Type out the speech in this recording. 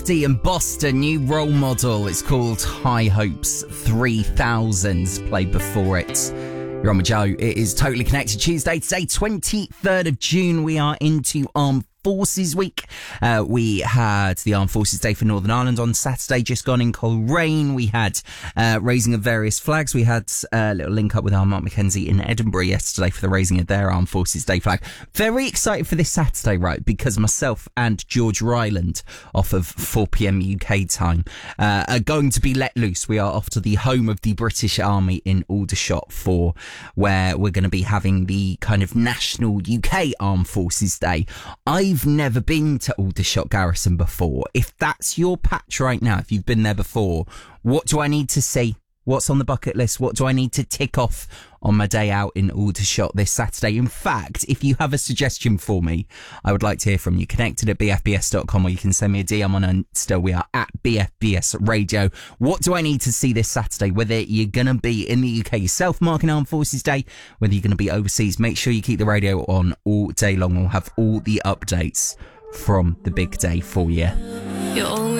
Lefty and Boston, new role model. It's called High Hopes 3000. Played before it. You're on with Joe. It is Totally Connected Tuesday. Today, 23rd of June. We are into Armed Forces Week. We had the Armed Forces Day for Northern Ireland on Saturday, just gone in Coleraine. We had raising of various flags. We had a little link up with our Mark Mackenzie in Edinburgh yesterday for the raising of their Armed Forces Day flag. Very excited for this Saturday, right? Because myself and George Ryland, off of 4pm UK time, are going to be let loose. We are off to the home of the British Army in Aldershot where we're going to be having the kind of national UK Armed Forces Day. I've never been to Aldershot Garrison before. If that's your patch right now, if you've been there before, what do I need to see? What's on the bucket list? What do I need to tick off on my day out in Aldershot this Saturday? In fact, if you have a suggestion for me, I would like to hear from you. Connected at bfbs.com, or you can send me a DM on Insta. We are at BFBS Radio. What do I need to see this Saturday? Whether you're going to be in the UK yourself marking Armed Forces Day, whether you're going to be overseas, make sure you keep the radio on all day long. We'll have all the updates from the big day for you.